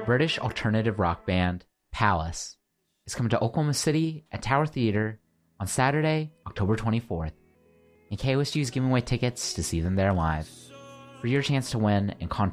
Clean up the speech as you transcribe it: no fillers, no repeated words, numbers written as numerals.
British alternative rock band Palace is coming to Oklahoma City at Tower Theater on Saturday, October 24th. And KOSG is giving away tickets to see them there live. For your chance to win and contact